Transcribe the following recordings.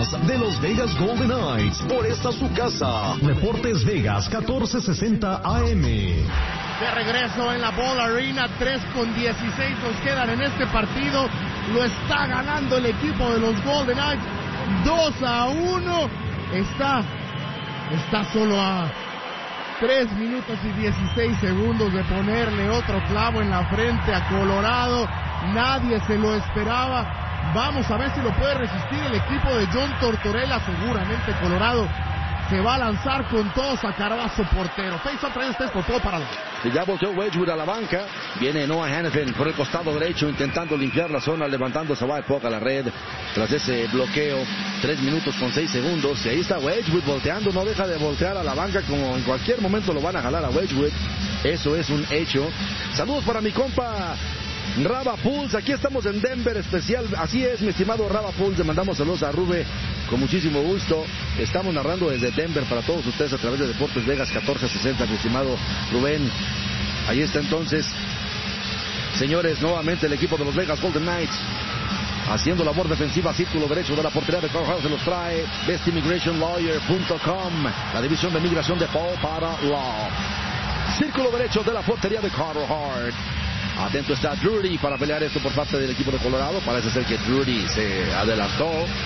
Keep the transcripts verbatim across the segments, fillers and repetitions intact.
más de los Vegas Golden Knights por esta su casa. Deportes Vegas catorce sesenta A M. De regreso en la Ball Arena, tres con dieciséis nos quedan en este partido. Lo está ganando el equipo de los Golden Knights dos a uno. Está, está solo a tres minutos y dieciséis segundos de ponerle otro clavo en la frente a Colorado. Nadie se lo esperaba. Vamos a ver si lo puede resistir el equipo de John Tortorella. Seguramente Colorado se va a lanzar con todo, sacará a su portero. Face-off, trae ustedes por todo parado. Y ya volteó Wedgwood a la banca. Viene Noah Hanifin por el costado derecho intentando limpiar la zona, levantándose va el puck a la red tras ese bloqueo. Tres minutos con seis segundos. Y ahí está Wedgwood volteando. No deja de voltear a la banca, como en cualquier momento lo van a jalar a Wedgwood. Eso es un hecho. Saludos para mi compa Raba Pulse, aquí estamos en Denver especial, así es mi estimado Raba Pulse, le mandamos saludos a Rube con muchísimo gusto. Estamos narrando desde Denver para todos ustedes a través de Deportes Vegas catorce sesenta, mi estimado Rubén. Ahí está entonces, señores, nuevamente el equipo de los Vegas Golden Knights haciendo labor defensiva, círculo derecho de la portería de Carl Hart, se los trae best immigration lawyer punto com, la división de migración de Paul para Law. Círculo derecho de la portería de Carl Hart. Atento está Drury para pelear esto por parte del equipo de Colorado. Parece ser que Drury se adelantó.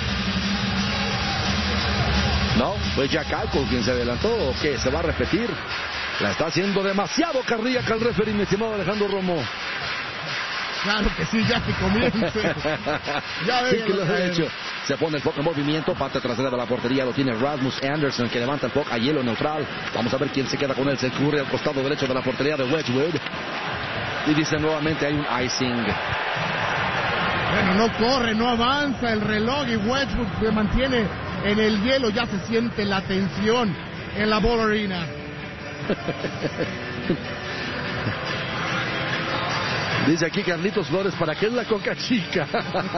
No, fue Jack Eichel quien se adelantó. ¿O qué? ¿Se va a repetir? La está haciendo demasiado cardíaca el referee, mi estimado Alejandro Romo. Claro que sí, ya que comience. Ya sí que lo ha hecho. Se pone el puck en movimiento, parte trasera de la portería, lo tiene Rasmus Anderson que levanta el puck a hielo neutral. Vamos a ver quién se queda con él. Se ocurre al costado derecho de la portería de Wedgwood. Y dice nuevamente hay un icing. Bueno, no corre, no avanza el reloj y Wedgwood se mantiene en el hielo. Ya se siente la tensión en la Ball Arena. Dice aquí Carlitos Flores, ¿para qué es la coca chica?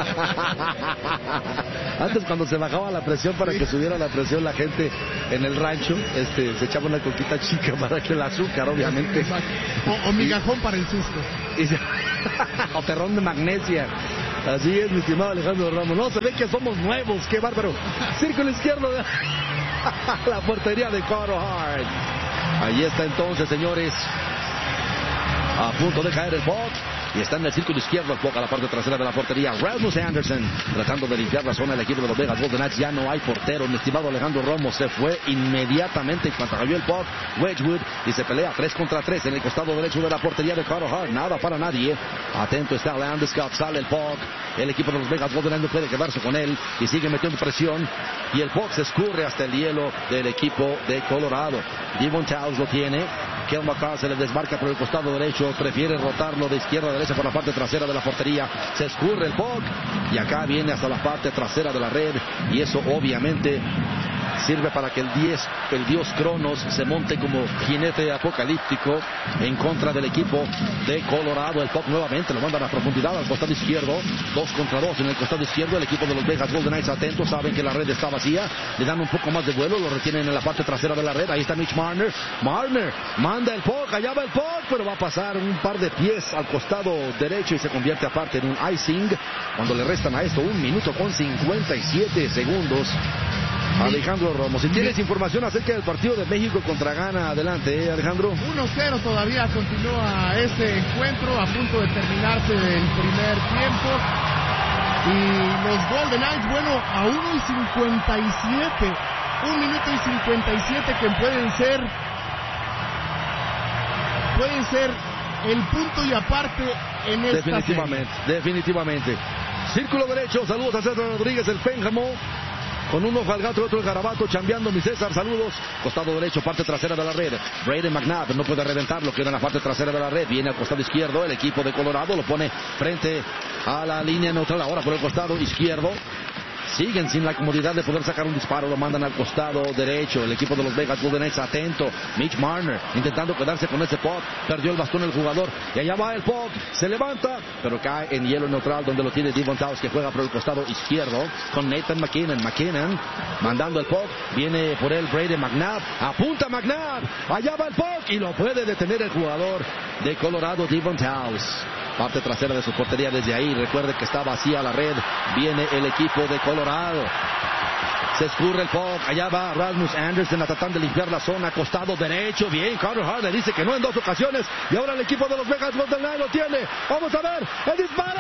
Antes cuando se bajaba la presión, para sí. que subiera la presión la gente en el rancho, este, se echaba una coquita chica para que el azúcar, obviamente. O, o migajón para el susto. O terrón de magnesia. Así es, mi estimado Alejandro Ramos. No, se ve que somos nuevos, qué bárbaro. Círculo izquierdo de la portería de Carl Hart. Ahí está entonces, señores. A punto de caer el puck. Y está en el círculo izquierdo el puck a la parte trasera de la portería. Rasmus Anderson tratando de limpiar la zona del equipo de los Vegas Golden Knights. Ya no hay portero. Mi estimado Alejandro Romo se fue inmediatamente en cuanto cayó el puck. Wedgwood y se pelea tres contra tres en el costado derecho de la portería de Carl Hart. Nada para nadie. Atento está Landeskog. Sale el puck. El equipo de los Vegas Golden Knights no puede quedarse con él y sigue metiendo presión. Y el puck se escurre hasta el hielo del equipo de Colorado. Devon Towns lo tiene. Kel McCarr se le desmarca por el costado derecho, prefiere rotarlo de izquierda a derecha por la parte trasera de la portería, se escurre el puck y acá viene hasta la parte trasera de la red y eso obviamente sirve para que el diez, el dios Cronos se monte como jinete apocalíptico en contra del equipo de Colorado. El puck nuevamente lo mandan a profundidad al costado izquierdo, dos contra dos en el costado izquierdo. El equipo de los Vegas Golden Knights atentos, saben que la red está vacía, le dan un poco más de vuelo, lo retienen en la parte trasera de la red. Ahí está Mitch Marner, Marner manda el puck, allá va el puck, pero va a pasar un par de pies al costado derecho y se convierte aparte en un icing cuando le restan a esto un minuto con cincuenta y siete segundos. Alejandro Romo, si tienes información acerca del partido de México contra Ghana, adelante, ¿eh, Alejandro? uno cero todavía continúa este encuentro, a punto de terminarse el primer tiempo. Y los Golden Knights, bueno, a uno y cincuenta y siete, un minuto y cincuenta y siete que pueden ser, pueden ser el punto y aparte en esta Definitivamente, serie. definitivamente. Círculo derecho, saludos a César Rodríguez, el Pénjamo. Con un ojo al gato y otro el garabato, chambeando mi César, saludos. Costado derecho, parte trasera de la red. Brayden McNabb no puede reventarlo, queda en la parte trasera de la red. Viene al costado izquierdo, el equipo de Colorado lo pone frente a la línea neutral. Ahora por el costado izquierdo. Siguen sin la comodidad de poder sacar un disparo, lo mandan al costado derecho. El equipo de los Vegas Golden Knights atento. Mitch Marner intentando quedarse con ese puck. Perdió el bastón el jugador. Y allá va el puck. Se levanta, pero cae en hielo neutral donde lo tiene Devon Towns, que juega por el costado izquierdo con Nathan McKinnon. McKinnon mandando el puck. Viene por él Brayden McNabb. Apunta McNabb. Allá va el puck y lo puede detener el jugador de Colorado, Devon Towns. Parte trasera de su portería desde ahí. Recuerde que está vacía la red. Viene el equipo de Colorado. Se escurre el puck, allá va Rasmus Anderson tratando de limpiar la zona, costado derecho, bien, Carter Hart le dice que no en dos ocasiones, y ahora el equipo de los Vegas Golden Knights lo tiene, vamos a ver, el disparo,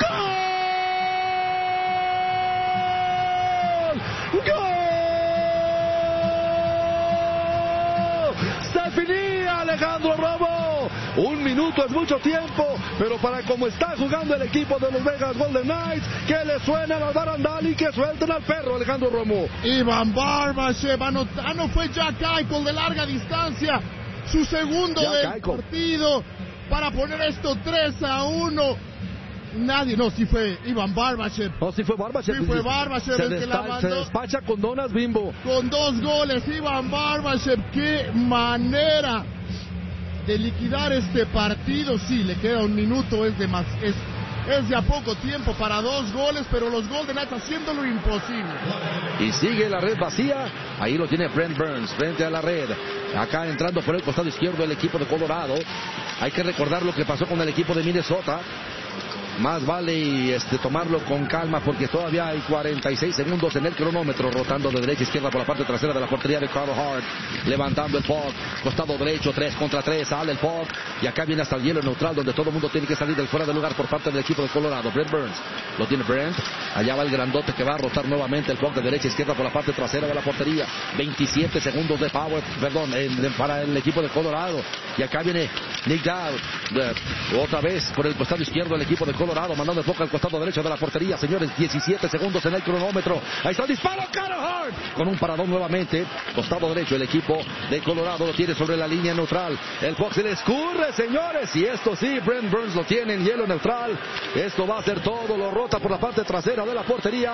¡gol! ¡Gol! ¡Se finía, Alejandro Romo! Un minuto es mucho tiempo, pero para como está jugando el equipo de los Vegas Golden Knights, que le suenen al barandal y que suelten al perro, Alejandro Romo. Ivan Barbashev anotando, fue Jack Eichel de larga distancia, su segundo Jack del Eichel. partido para poner esto tres a uno. Nadie, no, sí fue Ivan Barbashev. No, sí fue Barbashev. Sí fue Barbashev se, el que la despa- mandó. se despacha con donas Bimbo. Con dos goles, Ivan Barbashev, qué manera de liquidar este partido. Sí, le queda un minuto, es de más, es, es de a poco tiempo para dos goles, pero los Golden Knights haciendo lo imposible. Y sigue la red vacía, ahí lo tiene Brent Burns frente a la red. Acá entrando por el costado izquierdo el equipo de Colorado. Hay que recordar lo que pasó con el equipo de Minnesota. Más vale este, tomarlo con calma porque todavía hay cuarenta y seis segundos en el cronómetro, rotando de derecha a izquierda por la parte trasera de la portería de Carter Hart, levantando el puck, costado derecho, tres contra tres, sale el puck y acá viene hasta el hielo neutral donde todo el mundo tiene que salir del fuera de lugar por parte del equipo de Colorado. Brent Burns, lo tiene Brent, allá va el grandote que va a rotar nuevamente el puck de derecha a izquierda por la parte trasera de la portería, veintisiete segundos de power, perdón, en, de, para el equipo de Colorado, y acá viene Nick Dowd, de, otra vez por el costado izquierdo el equipo de Colorado, mandando el puck al costado derecho de la portería, señores, diecisiete segundos en el cronómetro, ahí está el disparo, Carter Hart, con un paradón nuevamente, costado derecho el equipo de Colorado lo tiene sobre la línea neutral, el puck se le escurre, señores, y esto sí, Brent Burns lo tiene en hielo neutral, esto va a ser todo, lo rota por la parte trasera de la portería,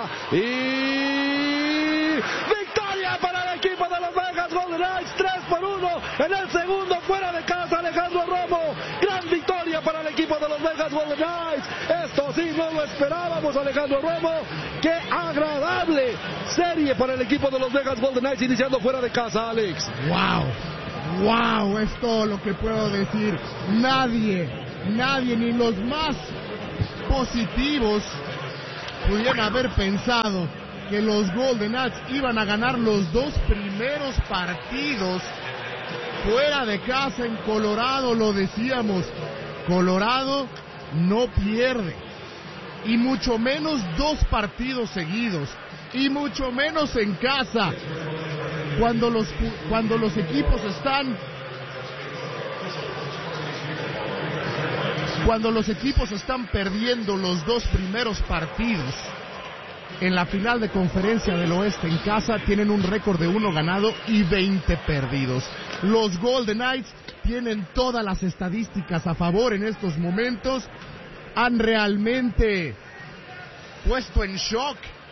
y victoria para el equipo de los Vegas Golden Knights, tres por uno en el segundo fuera de casa, Alejandro Romo, gran victoria para el equipo de los Vegas Golden Knights, esto sí no lo esperábamos, Alejandro Romo, qué agradable serie para el equipo de los Vegas Golden Knights iniciando fuera de casa, Alex. Wow, wow, es todo lo que puedo decir, nadie, nadie, ni los más positivos pudieran haber pensado que los Golden Knights iban a ganar los dos primeros partidos fuera de casa en Colorado, lo decíamos, Colorado no pierde, y mucho menos dos partidos seguidos, y mucho menos en casa, cuando los, cuando los equipos están, cuando los equipos están perdiendo los dos primeros partidos en la final de conferencia del oeste en casa, tienen un récord de uno ganado y veinte perdidos. Los Golden Knights tienen todas las estadísticas a favor en estos momentos, han realmente puesto en shock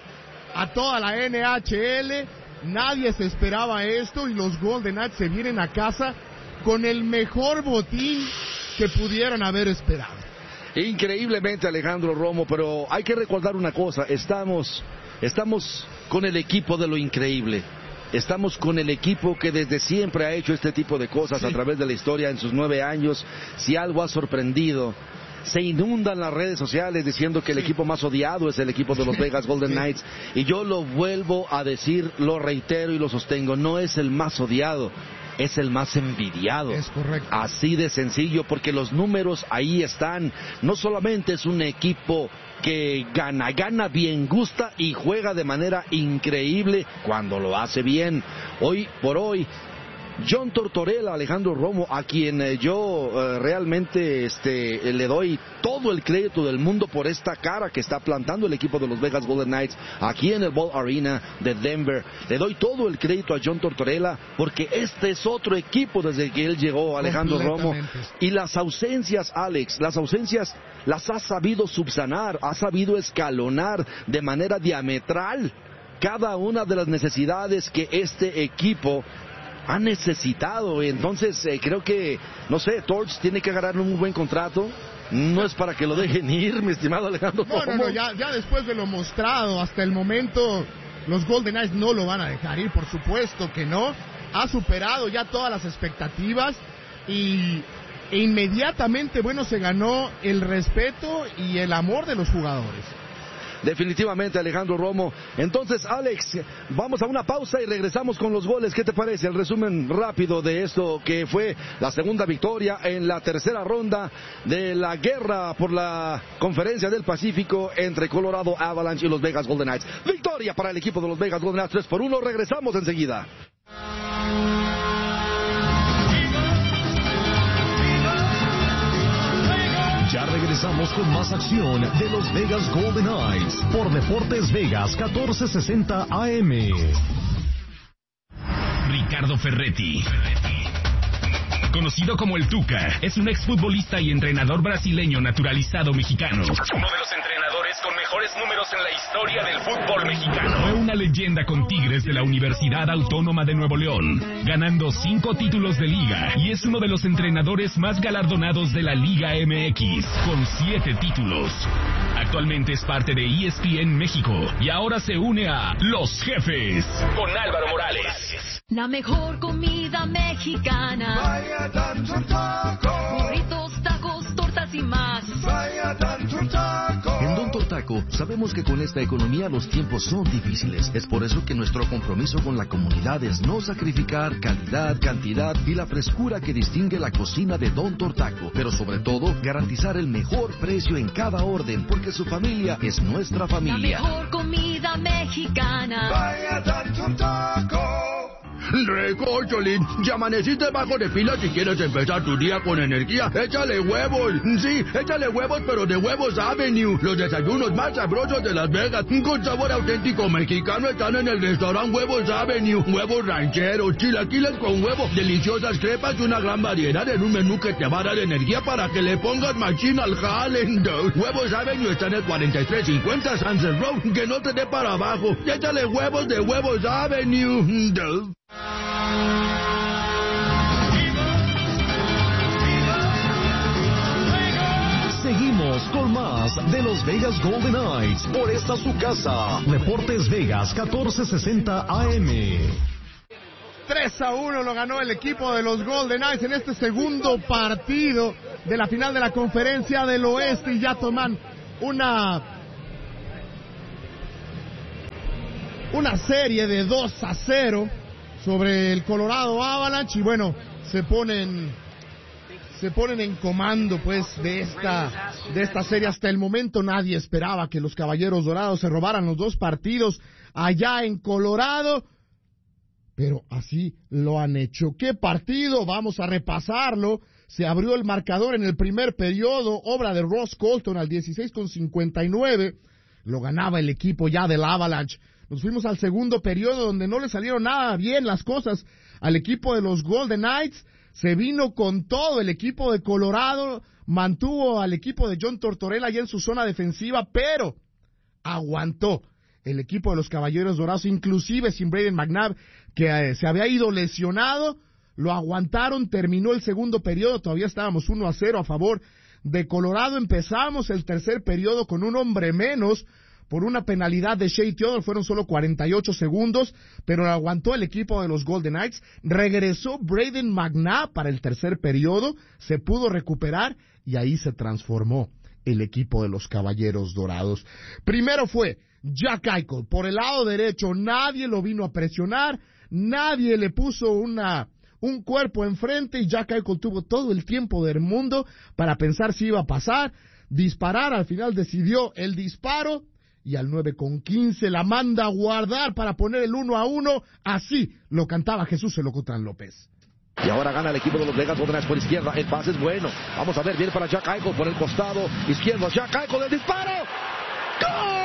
a toda la N H L, nadie se esperaba esto y los Golden Knights se vienen a casa con el mejor botín que pudieran haber esperado. Increíblemente, Alejandro Romo, pero hay que recordar una cosa, estamos, estamos con el equipo de lo increíble. Estamos con el equipo que desde siempre ha hecho este tipo de cosas sí. a través de la historia en sus nueve años. Si algo ha sorprendido, se inundan las redes sociales diciendo que el equipo más odiado es el equipo de los Vegas Golden Knights. Y yo lo vuelvo a decir, lo reitero y lo sostengo, no es el más odiado, es el más envidiado. Es correcto. Así de sencillo, porque los números ahí están. No solamente es un equipo que gana, gana bien, gusta y juega de manera increíble cuando lo hace bien. Hoy por hoy, John Tortorella, Alejandro Romo, a quien eh, yo eh, realmente este, le doy todo el crédito del mundo por esta cara que está plantando el equipo de los Vegas Golden Knights aquí en el Ball Arena de Denver. Le doy todo el crédito a John Tortorella porque este es otro equipo desde que él llegó, Alejandro Romo. Y las ausencias, Alex, las ausencias las ha sabido subsanar, ha sabido escalonar de manera diametral cada una de las necesidades que este equipo ha necesitado. Entonces eh, creo que, no sé, Torch tiene que agarrar un buen contrato. No es para que lo dejen ir, mi estimado Alejandro. No, no, no, ya, ya después de lo mostrado hasta el momento, los Golden Knights no lo van a dejar ir, por supuesto que no. Ha superado ya todas las expectativas y e inmediatamente, bueno, se ganó el respeto y el amor de los jugadores. definitivamente Alejandro Romo. Entonces, Alex, vamos a una pausa y regresamos con los goles. ¿Qué te parece? El resumen rápido de esto que fue la segunda victoria en la tercera ronda de la guerra por la Conferencia del Pacífico entre Colorado Avalanche y los Vegas Golden Knights. Victoria para el equipo de los Vegas Golden Knights, tres por uno. Regresamos enseguida. Ya regresamos con más acción de los Vegas Golden Knights por Deportes Vegas catorce sesenta A M. Ricardo Ferretti, conocido como el Tuca, es un exfutbolista y entrenador brasileño naturalizado mexicano. Uno de los entrenadores con mejores números en la historia del fútbol mexicano. Fue una leyenda con Tigres de la Universidad Autónoma de Nuevo León, ganando cinco títulos de liga, y es uno de los entrenadores más galardonados de la Liga M X, con siete títulos. Actualmente es parte de E S P N México y ahora se une a Los Jefes con Álvaro Morales. La mejor comida mexicana. Vaya tanto taco. Burritos, tacos, tortas y más. Vaya tanto taco. En Don Tortaco sabemos que con esta economía los tiempos son difíciles. Es por eso que nuestro compromiso con la comunidad es no sacrificar calidad, cantidad y la frescura que distingue la cocina de Don Tortaco. Pero sobre todo, garantizar el mejor precio en cada orden, porque su familia es nuestra familia. La mejor comida mexicana. Vaya tanto taco. Recócholín, ya amaneciste bajo de pila. Si quieres empezar tu día con energía, échale huevos. Sí, échale huevos, pero de Huevos Avenue. Los desayunos más sabrosos de Las Vegas, con sabor auténtico mexicano, están en el restaurante Huevos Avenue. Huevos rancheros, chilaquiles con huevo, deliciosas crepas y una gran variedad en un menú que te va a dar energía para que le pongas machín al jale. Huevos Avenue está en el cuarenta y tres cincuenta Sunset Road. Que no te dé para abajo. Échale huevos de Huevos Avenue. Seguimos con más de los Vegas Golden Knights por esta su casa. Deportes Vegas catorce sesenta A M. tres a uno lo ganó el equipo de los Golden Knights en este segundo partido de la final de la Conferencia del Oeste, y ya toman una una serie de dos a cero sobre el Colorado Avalanche, y bueno, se ponen se ponen en comando pues de esta de esta serie. Hasta el momento nadie esperaba que los Caballeros Dorados se robaran los dos partidos allá en Colorado, pero así lo han hecho. ¿Qué partido? Vamos a repasarlo. Se abrió el marcador en el primer periodo, obra de Ross Colton al dieciséis con cincuenta y nueve, lo ganaba el equipo ya del Avalanche. Nos fuimos al segundo periodo, donde no le salieron nada bien las cosas al equipo de los Golden Knights. Se vino con todo el equipo de Colorado, mantuvo al equipo de John Tortorella ya en su zona defensiva, pero aguantó el equipo de los Caballeros Dorados, inclusive sin Brayden McNabb, que eh, se había ido lesionado. Lo aguantaron, terminó el segundo periodo, todavía estábamos uno a cero a favor de Colorado. Empezamos el tercer periodo con un hombre menos, por una penalidad de Shea Theodore. Fueron solo cuarenta y ocho segundos, pero lo aguantó el equipo de los Golden Knights. Regresó Brayden McNabb para el tercer periodo, se pudo recuperar y ahí se transformó el equipo de los Caballeros Dorados. Primero fue Jack Eichel por el lado derecho, nadie lo vino a presionar, nadie le puso una un cuerpo enfrente, y Jack Eichel tuvo todo el tiempo del mundo para pensar si iba a pasar, disparar. Al final decidió el disparo, y al nueve con quince la manda a guardar para poner el uno a uno. Así lo cantaba Jesús Elocutrán López. Y ahora gana el equipo de los Vegas Golden Knights por izquierda. El pase es bueno. Vamos a ver, viene para Jack Eichel por el costado izquierdo. Jack Eichel, el disparo. ¡Gol!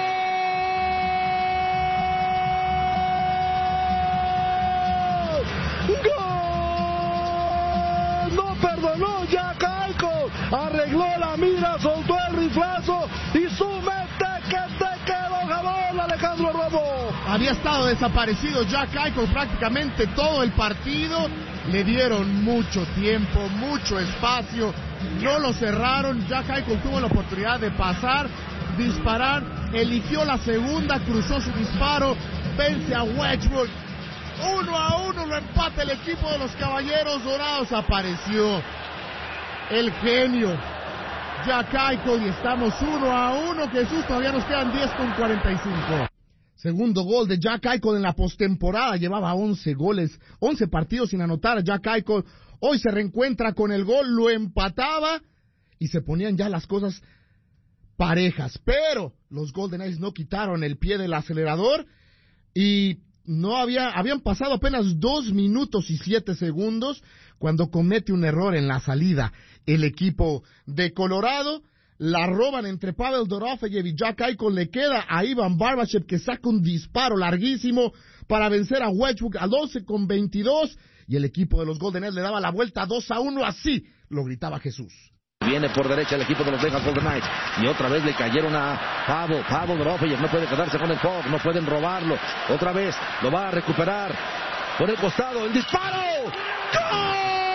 ¡Gol! No perdonó Jack Eichel. Arregló la mira, soltó el riflazo y su mete que te quedó jabón, Alejandro Romo. Había estado desaparecido Jack Eichel prácticamente todo el partido. Le dieron mucho tiempo, mucho espacio, no lo cerraron. Jack Eichel tuvo la oportunidad de pasar, disparar, eligió la segunda, cruzó su disparo, vence a Wedgwood. Uno a uno lo empata el equipo de los Caballeros Dorados. Apareció el genio Jack Eichel y estamos uno a uno. Jesús, todavía nos quedan diez con cuarenta y cinco. Segundo gol de Jack Eichel en la postemporada. Llevaba once goles, once partidos sin anotar a Jack Eichel. Hoy se reencuentra con el gol, lo empataba y se ponían ya las cosas parejas. Pero los Golden Knights no quitaron el pie del acelerador y no había, habían pasado apenas dos minutos y siete segundos cuando comete un error en la salida. El equipo de Colorado la roban entre Pavel Dorofeyev y Jack Eichel. Le queda a Ivan Barbashev, que saca un disparo larguísimo para vencer a Wedgwood a doce con veintidós. Y el equipo de los Golden Knights le daba la vuelta dos a uno. Así lo gritaba Jesús. Viene por derecha el equipo de los Vegas Golden Knights. Y otra vez le cayeron a Pavel. Pavel Dorofeyev no puede quedarse con el puck. No pueden robarlo. Otra vez lo va a recuperar por el costado. ¡El disparo! ¡Gol!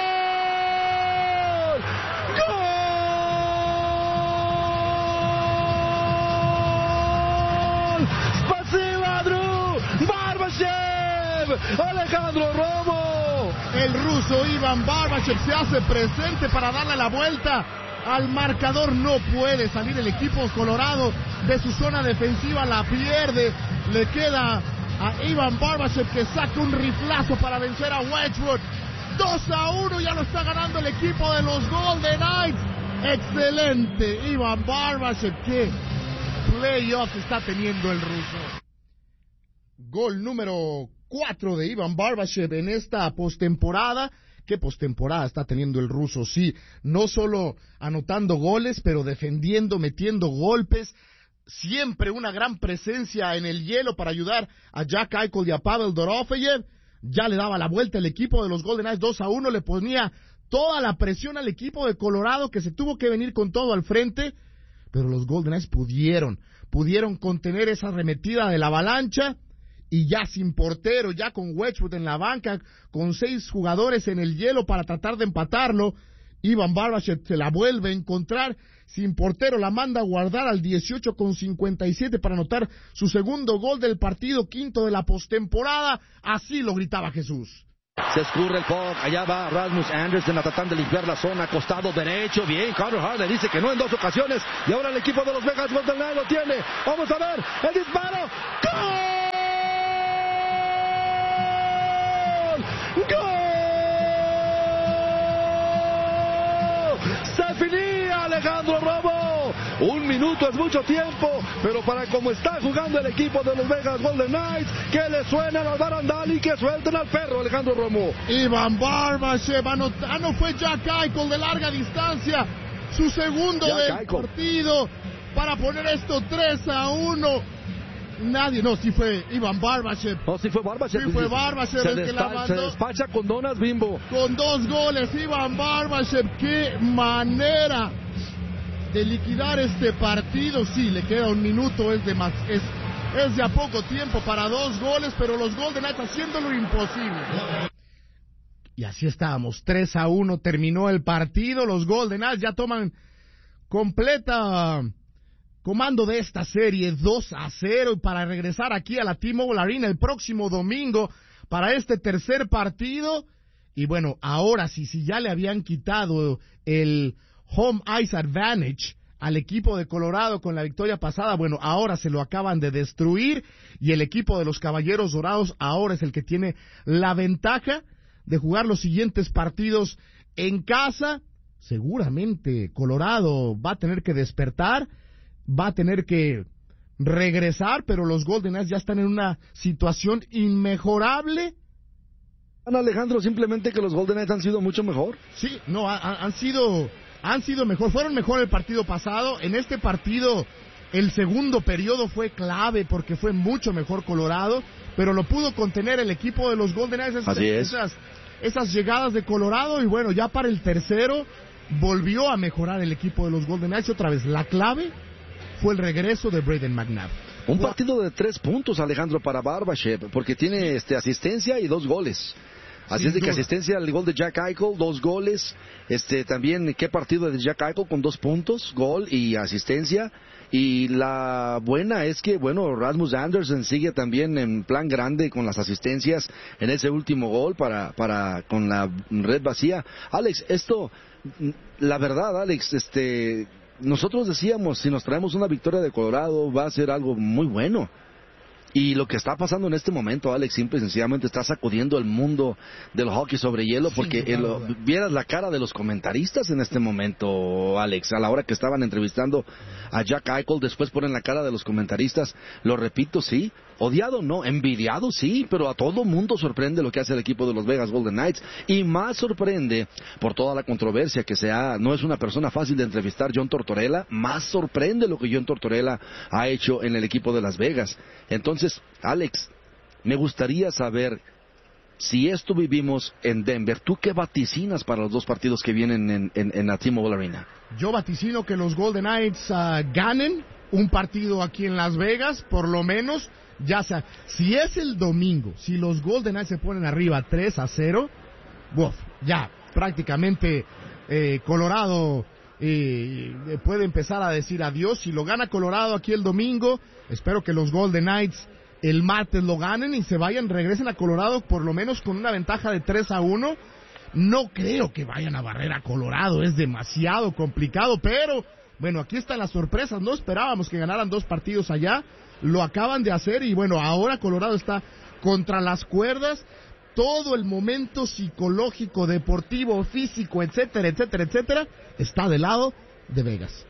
Alejandro Romo. El ruso Ivan Barbashev se hace presente para darle la vuelta al marcador. No puede salir el equipo colorado de su zona defensiva, la pierde. Le queda a Ivan Barbashev, que saca un riflazo para vencer a Wedgwood. dos a uno, ya lo está ganando el equipo de los Golden Knights. Excelente Ivan Barbashev, qué playoff está teniendo el ruso. Gol número cuatro de Ivan Barbashev en esta postemporada. ¿Qué postemporada está teniendo el ruso? Sí, no solo anotando goles, pero defendiendo, metiendo golpes. Siempre una gran presencia en el hielo para ayudar a Jack Eichel y a Pavel Dorofeyev. Ya le daba la vuelta el equipo de los Golden Knights dos a uno. Le ponía toda la presión al equipo de Colorado, que se tuvo que venir con todo al frente. Pero los Golden Knights pudieron, pudieron contener esa arremetida de la avalancha. Y ya sin portero, ya con Wedgwood en la banca, con seis jugadores en el hielo para tratar de empatarlo, Ivan Barbashev se la vuelve a encontrar sin portero, la manda a guardar al dieciocho con cincuenta y siete para anotar su segundo gol del partido, quinto de la postemporada. Así lo gritaba Jesús. Se escurre el puck, allá va Rasmus Anderson tratando de limpiar la zona, costado derecho, bien, Carter Hart le dice que no en dos ocasiones, y ahora el equipo de los Vegas Golden Knights lo tiene. Vamos a ver, el disparo, ¡gol! ¡Gol! ¡Se finía Alejandro Romo! Un minuto es mucho tiempo, pero para como está jugando el equipo de los Vegas Golden Knights, que le suenen al barandal y que suelten al perro Alejandro Romo. Ivan Barbashev anotando, fue Jack Eichel de larga distancia, su segundo Jack del Eichel. partido para poner esto tres a uno. Nadie, no, sí fue Ivan Barbashev. No, sí fue Barbashev. Sí fue Barbashev se el que la mandó. Se despacha con donas Bimbo. Con dos goles, Ivan Barbashev. Qué manera de liquidar este partido. Sí, le queda un minuto, es de más, es, es de a poco tiempo para dos goles, pero los Golden Knights haciendo lo imposible. Y así estábamos, tres a uno terminó el partido. Los Golden Knights ya toman completa comando de esta serie, dos a cero, y para regresar aquí a la T-Mobile Arena el próximo domingo para este tercer partido. Y bueno, ahora sí, si ya le habían quitado el home ice advantage al equipo de Colorado con la victoria pasada, bueno, ahora se lo acaban de destruir, y el equipo de los Caballeros Dorados ahora es el que tiene la ventaja de jugar los siguientes partidos en casa. Seguramente Colorado va a tener que despertar, va a tener que regresar, pero los Golden Knights ya están en una situación inmejorable. Alejandro, simplemente que los Golden Knights han sido mucho mejor. Sí, no, han, han sido han sido mejor, fueron mejor el partido pasado. En este partido el segundo periodo fue clave porque fue mucho mejor Colorado, pero lo pudo contener el equipo de los Golden Knights. Esas, Así es. Esas, esas llegadas de Colorado, y bueno, ya para el tercero volvió a mejorar el equipo de los Golden Knights. Otra vez, la clave fue el regreso de Brayden McNabb. Un partido de tres puntos, Alejandro, para Barbashev, porque tiene este asistencia y dos goles. Así Sin es de que duda. asistencia al gol de Jack Eichel, dos goles. Este también, ¿qué partido de Jack Eichel con dos puntos, gol y asistencia? Y la buena es que, bueno, Rasmus Anderson sigue también en plan grande con las asistencias en ese último gol para, para con la red vacía. Alex, esto, la verdad, Alex, este... nosotros decíamos, si nos traemos una victoria de Colorado va a ser algo muy bueno. Y lo que está pasando en este momento, Alex, simple y sencillamente está sacudiendo el mundo del hockey sobre hielo, porque sí, el, vieras la cara de los comentaristas en este momento, Alex, a la hora que estaban entrevistando a Jack Eichel, después ponen la cara de los comentaristas, lo repito, sí, odiado no, envidiado sí, pero a todo mundo sorprende lo que hace el equipo de los Vegas Golden Knights, y más sorprende por toda la controversia que se ha, no es una persona fácil de entrevistar, John Tortorella, más sorprende lo que John Tortorella ha hecho en el equipo de Las Vegas. Entonces, Alex, me gustaría saber si esto vivimos en Denver, ¿tú qué vaticinas para los dos partidos que vienen en, en, en la T-Mobile Arena? Yo vaticino que los Golden Knights uh, ganen un partido aquí en Las Vegas, por lo menos, ya sea, si es el domingo, si los Golden Knights se ponen arriba tres a cero, uf, ya prácticamente eh, Colorado eh, puede empezar a decir adiós. Si lo gana Colorado aquí el domingo, espero que los Golden Knights el martes lo ganen y se vayan, regresen a Colorado por lo menos con una ventaja de tres a uno. No creo que vayan a barrer a Colorado, es demasiado complicado, pero bueno, aquí están las sorpresas. No esperábamos que ganaran dos partidos allá, lo acaban de hacer y bueno, ahora Colorado está contra las cuerdas. Todo el momento psicológico, deportivo, físico, etcétera, etcétera, etcétera, está del lado de Vegas.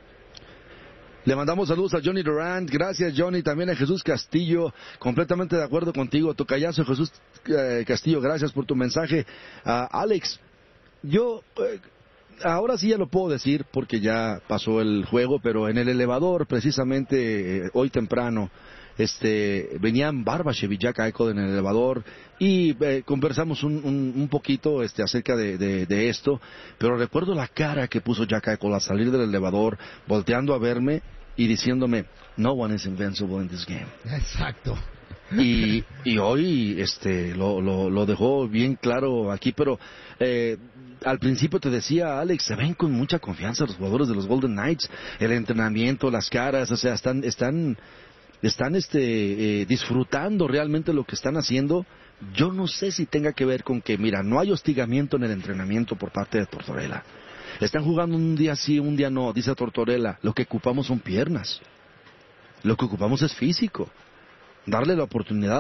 Le mandamos saludos a Johnny Durant, gracias Johnny, también a Jesús Castillo, completamente de acuerdo contigo, tocayazo Jesús eh, Castillo, gracias por tu mensaje. Uh, Alex, yo eh, ahora sí ya lo puedo decir porque ya pasó el juego, pero en el elevador precisamente eh, hoy temprano, este venían Barbashev y Jack Eichel en el elevador y eh, conversamos un, un, un poquito este acerca de, de, de esto, pero recuerdo la cara que puso Jack Eichel al salir del elevador, volteando a verme y diciéndome, no one is invincible in this game. Exacto. Y, y hoy este lo, lo, lo dejó bien claro aquí, pero eh, al principio te decía, Alex, se ven con mucha confianza los jugadores de los Golden Knights, el entrenamiento, las caras, o sea, están están están este eh, disfrutando realmente lo que están haciendo. Yo no sé si tenga que ver con que, mira, no hay hostigamiento en el entrenamiento por parte de Tortorella. Están jugando un día sí, un día no, dice Tortorella, lo que ocupamos son piernas, lo que ocupamos es físico, darle la oportunidad